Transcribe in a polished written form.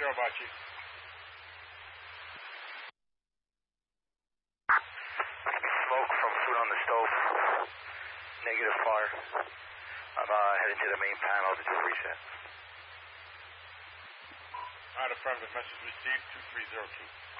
Zero bar, Chief. Smoke from food on the stove. Negative fire. I'm heading to the main panel to do a reset. All right, affirmative. Message received 2302.